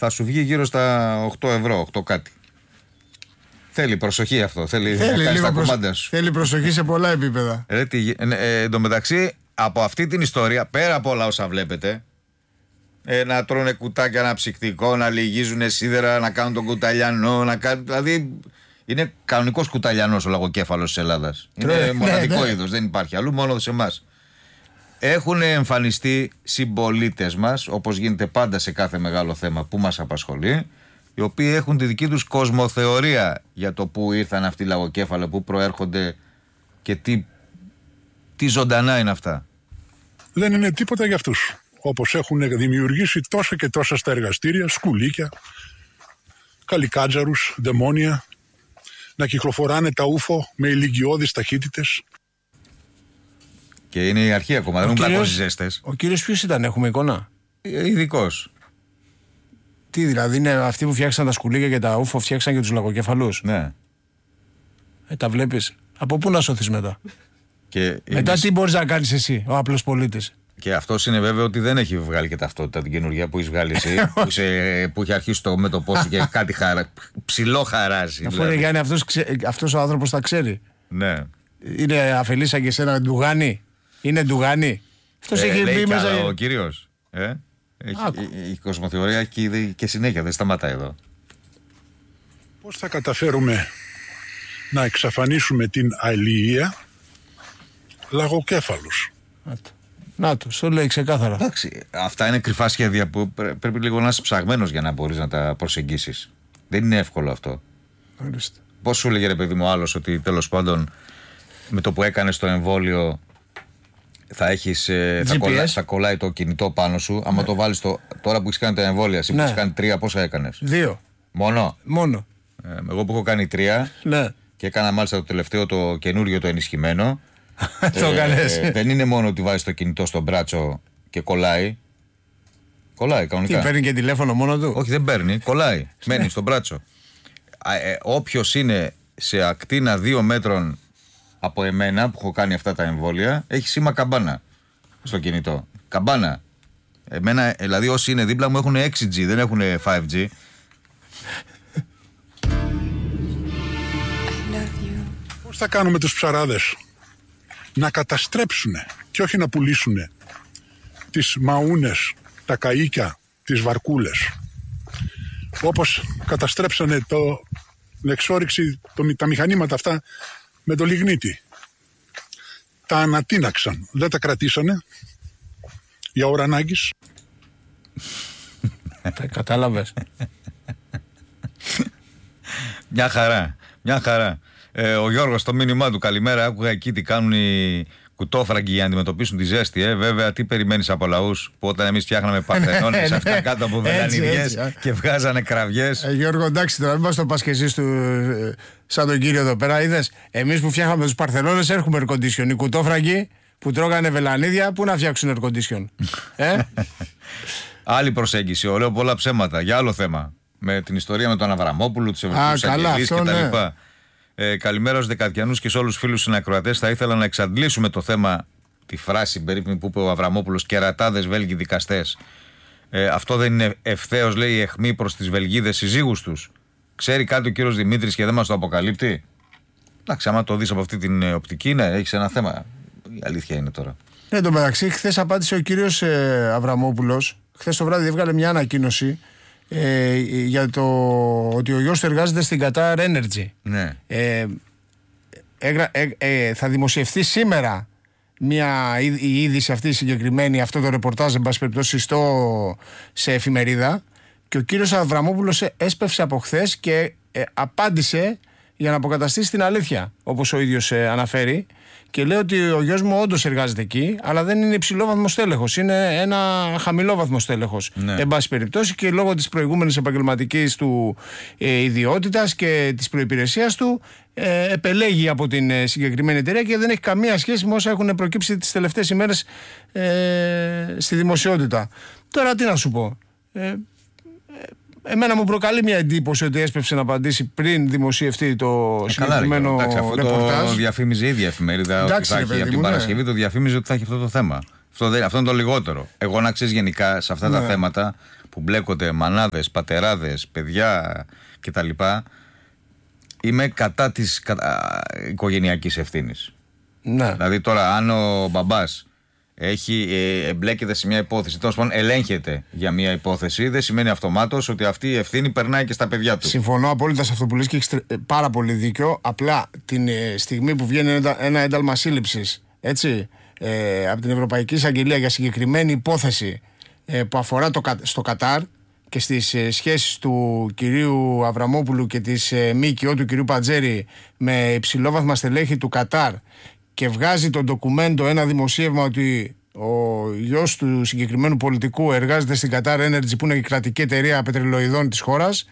θα σου βγει γύρω στα 8 ευρώ, 8 κάτι. Θέλει προσοχή αυτό. Θέλει λίγο θέλει προσοχή σε πολλά επίπεδα. Εν τω μεταξύ, από αυτή την ιστορία, πέρα από όλα όσα βλέπετε, να τρώνε κουτάκια, ένα ψυκτικό, να λυγίζουν σίδερα, να κάνουν τον κουταλιανό, δηλαδή είναι κανονικός κουταλιανός ο λαγοκέφαλος της Ελλάδας. Είναι μοναδικό είδος, δεν υπάρχει αλλού, μόνο σε εμάς. Έχουν εμφανιστεί συμπολίτες μας, όπως γίνεται πάντα σε κάθε μεγάλο θέμα που μας απασχολεί, οι οποίοι έχουν τη δική τους κοσμοθεωρία για το πού ήρθαν αυτοί οι λαγοκέφαλοι, πού προέρχονται και τι ζωντανά είναι αυτά. Δεν είναι τίποτα για αυτούς. Όπως έχουν δημιουργήσει τόσα και τόσα στα εργαστήρια, σκουλίκια, καλικάτζαρους, δαιμόνια, να κυκλοφοράνε τα ούφο με ηλικιώδεις ταχύτητες. Και είναι η αρχή ακόμα, δεν έχουν πλακώσει ζέστες. Ο κύριος ποιος ήταν, έχουμε εικόνα? Ειδικός. Τι δηλαδή, είναι αυτοί που φτιάξαν τα σκουλίκια και τα ούφο, φτιάξαν και τους λαγοκεφαλούς? Ναι. Τα βλέπεις. Από πού να σωθείς μετά? Μετά τι μπορείς να κάνεις εσύ, ο απλός πολίτης? Και αυτός είναι βέβαιο ότι δεν έχει βγάλει και ταυτότητα την καινούργια που έχει βγάλει εσύ, που έχει αρχίσει το μέτωπό σου και κάτι ψηλό χαράζει. Αφού είναι Γιάννη, αυτός ο άνθρωπος τα ξέρει. Ναι. Είναι αφελής σαν και εσένα, ντουγάνι. Είναι ντουγάνι. Αυτός έχει μπει μέσα. Ο κύριος. Η κοσμοθεωρία και συνέχεια δεν σταματάει εδώ. Πώς θα καταφέρουμε να εξαφανίσουμε την αλληλεία? Λαγοκέφαλους. Να το, στο λέει ξεκάθαρα. Εντάξει, αυτά είναι κρυφά σχέδια που πρέπει λίγο να είσαι ψαγμένος για να μπορείς να τα προσεγγίσεις. Δεν είναι εύκολο αυτό. Ορίστε. Πώς σου λέγε ρε παιδί μου άλλος ότι τέλος πάντων με το που έκανες το εμβόλιο θα κολλάει το κινητό πάνω σου. Άμα το βάλεις τώρα που έχεις κάνει τα εμβόλια, εσύ που έχεις κάνει 3, πόσα έκανες? 2. Μόνο. Εγώ που έχω κάνει 3 και έκανα μάλιστα το τελευταίο το καινούριο το ενισχυμένο. Δεν είναι μόνο ότι βάζεις το κινητό στο μπράτσο και κολλάει. Κολλάει κανονικά. Τι, παίρνει και τηλέφωνο μόνο του? Όχι, δεν παίρνει, κολλάει. Μένει στο μπράτσο. Όποιος είναι σε ακτίνα 2 μέτρων από εμένα που έχω κάνει αυτά τα εμβόλια, έχει σήμα καμπάνα στο κινητό. Καμπάνα. Εμένα, δηλαδή όσοι είναι δίπλα μου έχουν 6G, δεν έχουν 5G. Πώς θα κάνουμε τους ψαράδες να καταστρέψουν και όχι να πουλήσουν τις μαούνες, τα καΐκια, τις βαρκούλες, όπως καταστρέψανε την εξόρυξη, τα μηχανήματα αυτά με το λιγνίτη? Τα ανατείναξαν, δεν τα κρατήσανε για ώρα ανάγκης. Κατάλαβες? Μια χαρά. Ο Γιώργος στο μήνυμά του, καλημέρα, άκουγα εκεί τι κάνουν οι κουτόφραγκοι για να αντιμετωπίσουν τη ζέστη. Βέβαια, τι περιμένεις από λαούς που όταν εμείς φτιάχναμε παρθενώνες αυτά κάτω από βελανιδιές και βγάζανε κραυγές? Γιώργο, εντάξει τώρα, μην μας το πας και εσείς σαν τον κύριο εδώ πέρα. Είδες, εμείς που φτιάχναμε τους παρθενώνες έχουμε air condition. Οι κουτόφραγκοι που τρώγανε βελανίδια, πού να φτιάξουν air condition? Άλλη προσέγγιση, λέω πολλά ψέματα για άλλο θέμα. Με την ιστορία με τον Αβραμόπουλο, τους Ευρωπαίους Αγγελείς κτλ. Καλημέρα στους Δεκατιανούς και σε όλους τους φίλους συνακροατές. Θα ήθελα να εξαντλήσουμε το θέμα, τη φράση περίπου που είπε ο Αβραμόπουλος, κερατάδες Βέλγοι δικαστές. Αυτό δεν είναι ευθέως, λέει, αιχμή προς τις Βελγίδες συζύγους τους? Ξέρει κάτι ο κύριος Δημήτρης και δεν μας το αποκαλύπτει? Εντάξει, άμα το δεις από αυτή την οπτική, ναι, έχεις ένα θέμα. Η αλήθεια είναι τώρα. Εν τω μεταξύ, χθες απάντησε ο κύριος Αβραμόπουλος. Χθες το βράδυ έβγαλε μια ανακοίνωση για το ότι ο γιος του εργάζεται στην Qatar Energy. Ναι. Θα δημοσιευθεί σήμερα η είδηση αυτή συγκεκριμένη, αυτό το ρεπορτάζ, εν πάση περιπτώσει, σε εφημερίδα, και ο κύριος Αβραμόπουλος έσπευσε από χθες και απάντησε για να αποκαταστήσει την αλήθεια, όπως ο ίδιος αναφέρει, και λέει ότι ο γιος μου όντως εργάζεται εκεί, αλλά δεν είναι υψηλόβαθμο στέλεχος, είναι ένα χαμηλόβαθμο στέλεχος, εν πάση περιπτώσει, και λόγω της προηγούμενης επαγγελματικής του ιδιότητας και της προϋπηρεσίας του επελέγει από την συγκεκριμένη εταιρεία και δεν έχει καμία σχέση με όσα έχουν προκύψει τις τελευταίες ημέρες στη δημοσιότητα. Τώρα τι να σου πω, εμένα μου προκαλεί μια εντύπωση ότι έσπευσε να απαντήσει πριν δημοσιευτεί το συγκεκριμένο ρεπορτάζ. Το διαφήμιζε η ίδια εφημερίδα ότι θα έχει από την Παρασκευή, το διαφήμιζε ότι θα έχει αυτό το θέμα. Αυτό είναι το λιγότερο. Εγώ, να ξέρεις, γενικά σε αυτά τα θέματα που μπλέκονται μανάδες, πατεράδες, παιδιά κτλ. Είμαι κατά της οικογενειακής ευθύνης. Ναι. Δηλαδή τώρα αν ο μπαμπάς εμπλέκεται σε μια υπόθεση, τέλος πάντων ελέγχεται για μια υπόθεση, δεν σημαίνει αυτομάτως ότι αυτή η ευθύνη περνάει και στα παιδιά του. Συμφωνώ απόλυτα σε αυτό που λες και έχεις πάρα πολύ δίκιο. Απλά την στιγμή που βγαίνει ένα ένταλμα σύλληψης, έτσι, από την Ευρωπαϊκή Εισαγγελία για συγκεκριμένη υπόθεση που αφορά στο Κατάρ και στις σχέσεις του κυρίου Αβραμόπουλου και της ΜΚΟ του κυρίου Παντζέρη με υψηλόβαθμα στελέχη του Κατάρ, και βγάζει το ντοκουμέντο, ένα δημοσίευμα, ότι ο γιος του συγκεκριμένου πολιτικού εργάζεται στην Qatar Energy, που είναι η κρατική εταιρεία πετρελοειδών της χώρας.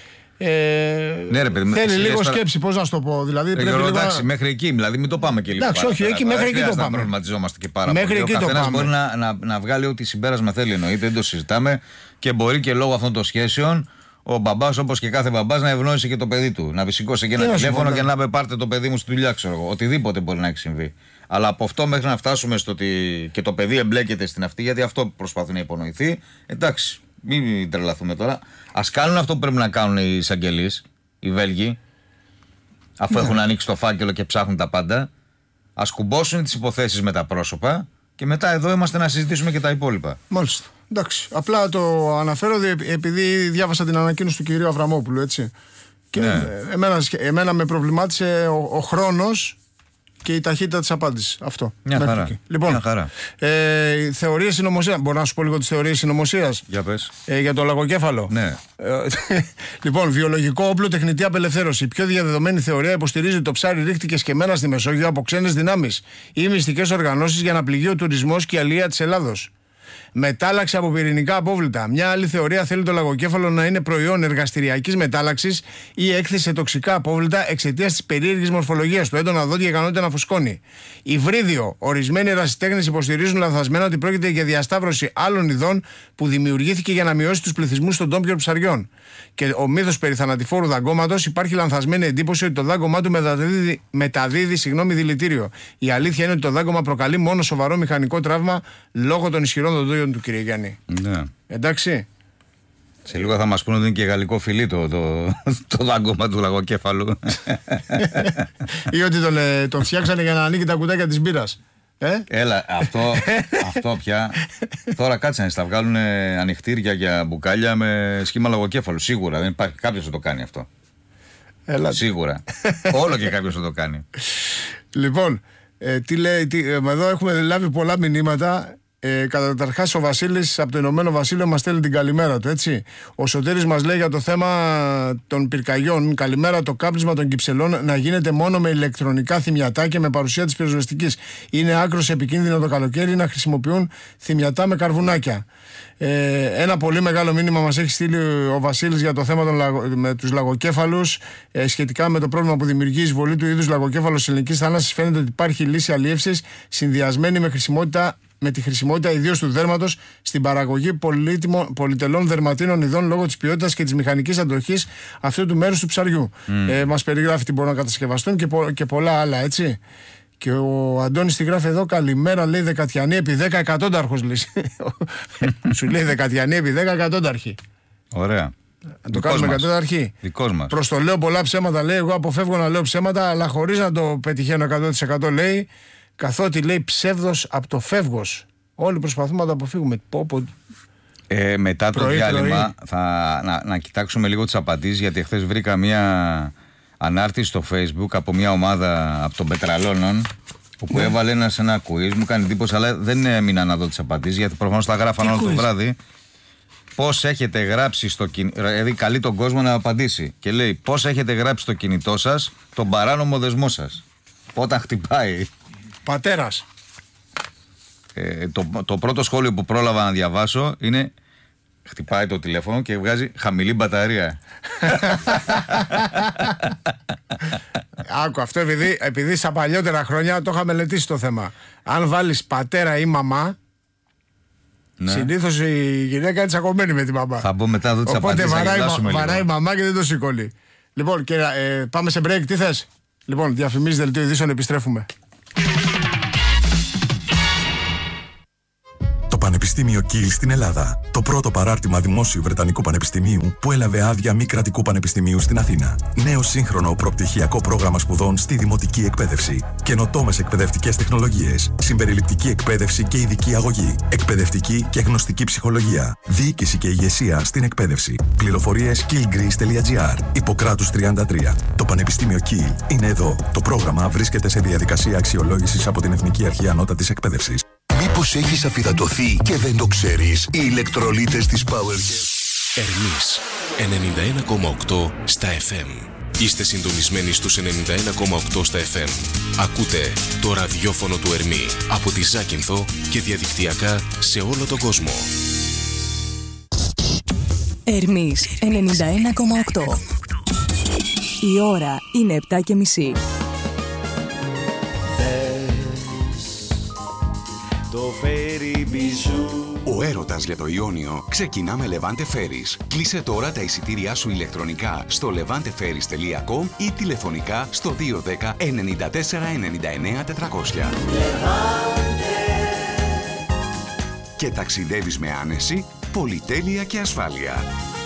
Ναι, ρε παιδί, θέλει λίγο σκέψη, πώς να σου το πω. Δηλαδή, εντάξει, μέχρι εκεί, δηλαδή μην το πάμε και λίγο. Εντάξει, όχι, εκεί, μέχρι εκεί το πάμε. Δεν προβληματιζόμαστε και πάρα μέχρι πολύ. Εκεί ο καθένας μπορεί να βγάλει ό,τι συμπέρασμα θέλει, εννοείται, δεν το συζητάμε, και μπορεί και λόγω αυτών των σχέσεων ο μπαμπάς, όπως και κάθε μπαμπάς, να ευνόησε και το παιδί του. Να σηκώσει και ένα τηλέφωνο και να πει πάρτε το παιδί μου στη δουλειά, ξέρω εγώ. Οτιδήποτε μπορεί να έχει συμβεί. Αλλά από αυτό μέχρι να φτάσουμε στο ότι και το παιδί εμπλέκεται στην αυτή, γιατί αυτό προσπαθεί να υπονοηθεί. Εντάξει, μην τρελαθούμε τώρα. Ας κάνουν αυτό που πρέπει να κάνουν οι εισαγγελείς, οι Βέλγοι, αφού έχουν ανοίξει το φάκελο και ψάχνουν τα πάντα. Ας κουμπώσουν τις υποθέσεις με τα πρόσωπα και μετά εδώ είμαστε να συζητήσουμε και τα υπόλοιπα. Μάλιστα. Εντάξει. Απλά το αναφέρω επειδή διάβασα την ανακοίνωση του κυρίου Αβραμόπουλου, έτσι. Και ναι. Εμένα με προβλημάτισε ο χρόνος και η ταχύτητα της απάντησης. Αυτό. Μια χαρά. Λοιπόν, μια χαρά. Θεωρίες συνωμοσίας. Μπορώ να σου πω λίγο τις θεωρίες συνωμοσίας? Για πες. Για το λαγοκέφαλο. Ναι. Λοιπόν, βιολογικό όπλο, τεχνητή απελευθέρωση. Η πιο διαδεδομένη θεωρία υποστηρίζει ότι το ψάρι ρίχτηκε σκεμμένα στη Μεσόγειο από ξένες δυνάμεις ή μυστικές οργανώσεις για να πληγεί ο τουρισμός και η αλληλεία της Ελλάδος. Μετάλλαξη από πυρηνικά απόβλητα. Μια άλλη θεωρία θέλει το λαγοκέφαλο να είναι προϊόν εργαστηριακής μετάλλαξης ή έκθεση σε τοξικά απόβλητα εξαιτίας της περίεργης μορφολογίας του, έντονα δόντια, ικανότητα να φουσκώνει. Υβρίδιο. Ορισμένοι ερασιτέχνες υποστηρίζουν λανθασμένα ότι πρόκειται για διασταύρωση άλλων ειδών που δημιουργήθηκε για να μειώσει τους πληθυσμούς των ντόπιων ψαριών. Και ο μύθος περί θανατηφόρου δαγκώματος, υπάρχει λανθασμένη εντύπωση ότι το δάγκωμά του μεταδίδει δηλητήριο. Η αλήθεια είναι ότι το δάγκωμα προκαλεί μόνο σοβαρό μηχανικό τραύμα λόγω των ισχυρών δοντίων του, κύριε Γιάννη. Ναι. Εντάξει. Σε λίγο θα μας πούνε ότι είναι και γαλλικό φιλί το δάγκωμα του λαγοκέφαλου. Ή ότι τον φτιάξανε για να ανοίγει τα κουτάκια της μπύρας. Έλα, αυτό πια. Τώρα κάτσε να βγάλουν ανοιχτήρια για μπουκάλια με σχήμα λογοκέφαλου. Σίγουρα δεν υπάρχει κάποιος που το κάνει αυτό. Σίγουρα. Όλο και κάποιος που το κάνει. Λοιπόν, εδώ έχουμε λάβει πολλά μηνύματα. Καταρχάς ο Βασίλης από το Ηνωμένο Βασίλειο μας στέλνει την καλημέρα του, έτσι. Ο Σωτήρης μας λέει για το θέμα των πυρκαγιών: καλημέρα, το κάπνισμα των κυψελών να γίνεται μόνο με ηλεκτρονικά θυμιατά και με παρουσία της πυροσβεστικής. Είναι άκρως επικίνδυνο το καλοκαίρι να χρησιμοποιούν θυμιατά με καρβουνάκια. Ένα πολύ μεγάλο μήνυμα μας έχει στείλει ο Βασίλης για το θέμα με τους λαγοκέφαλους, σχετικά με το πρόβλημα που δημιουργεί η εισβολή του είδους λαγοκέφαλου της ελληνικής θάλασσας. Φαίνεται ότι υπάρχει λύση αλίευσης συνδυασμένη με τη χρησιμότητα ιδίως του δέρματος στην παραγωγή πολυτελών δερματίνων ειδών λόγω της ποιότητας και της μηχανικής αντοχής αυτού του μέρους του ψαριού. Μας περιγράφει τι μπορούν να κατασκευαστούν και πολλά άλλα, έτσι. Και ο Αντώνης τη γράφει εδώ: καλημέρα, λέει, Δεκατιανή επί 10 εκατόνταρχος. Σου λέει Δεκατιανή επί 10 εκατόνταρχη. Ωραία. Να το κάνουμε εκατόνταρχη. Δικός μας. Προς το λέω πολλά ψέματα, λέει. Εγώ αποφεύγω να λέω ψέματα, αλλά χωρίς να το πετυχαίνω 100%, λέει. Καθότι, λέει, ψεύδος από το φεύγος. Όλοι προσπαθούμε να το αποφύγουμε. Μετά το διάλειμμα να κοιτάξουμε λίγο τις απαντήσεις, γιατί χθες βρήκα μια ανάρτηση στο Facebook από μια ομάδα από των Πετραλώνων, όπου έβαλε ένα quiz. Μου κάνει εντύπωση, αλλά δεν έμεινα να δω τις απαντήσεις, γιατί προφανώς τα γράφαν όλο το βράδυ. Πώς έχετε γράψει στο κινητό, δηλαδή καλεί τον κόσμο να απαντήσει. Και λέει: πώς έχετε γράψει στο κινητό σας τον παράνομο δεσμό σας όταν χτυπάει. Πατέρας. Το πρώτο σχόλιο που πρόλαβα να διαβάσω είναι: χτυπάει το τηλέφωνο και βγάζει χαμηλή μπαταρία. Άκου, αυτό επειδή στα παλιότερα χρόνια το είχα μελετήσει το θέμα. Αν βάλεις πατέρα ή μαμά, ναι, συνήθως η γυναίκα είναι τσακωμένη με τη μαμά. Θα μπω μετά εδώ τις απαντήσεις. Οπότε βαράει η μαμά και δεν το σηκώνει. Λοιπόν, και πάμε σε break, τι θες? Λοιπόν, διαφημίσεις, δελτίο ειδήσεων, επιστρέφουμε. Το Πανεπιστήμιο Πανεπιστήμιο Κιλ στην Ελλάδα. Το πρώτο παράρτημα δημόσιου Βρετανικού Πανεπιστημίου που έλαβε άδεια μη κρατικού πανεπιστημίου στην Αθήνα. Νέο σύγχρονο προπτυχιακό πρόγραμμα σπουδών στη δημοτική εκπαίδευση. Καινοτόμες εκπαιδευτικές τεχνολογίες. Συμπεριληπτική εκπαίδευση και ειδική αγωγή. Εκπαιδευτική και γνωστική ψυχολογία. Διοίκηση και ηγεσία στην εκπαίδευση. Πληροφορίες killgreece.gr. Ιπποκράτους 33. Το Πανεπιστήμιο Κιλ είναι εδώ. Το πρόγραμμα βρίσκεται σε διαδικασία αξιολόγησης από την Εθνική Αρχή Ανώτατης Εκπαίδευσης. Μήπως έχεις αφυδατωθεί και δεν το ξέρεις? Οι ηλεκτρολίτες της Power. Ερμής 91,8 στα FM. Είστε συντονισμένοι στους 91,8 στα FM. Ακούτε το ραδιόφωνο του Ερμή από τη Ζάκυνθο και διαδικτυακά σε όλο τον κόσμο. Ερμής 91,8. Η ώρα είναι 7:30. Ο έρωτας για το Ιόνιο ξεκινά με Levante Ferries. Κλείσε τώρα τα εισιτήριά σου ηλεκτρονικά στο levanteferries.com ή τηλεφωνικά στο 210 94 99 400. Και ταξιδεύεις με άνεση, πολυτέλεια και ασφάλεια.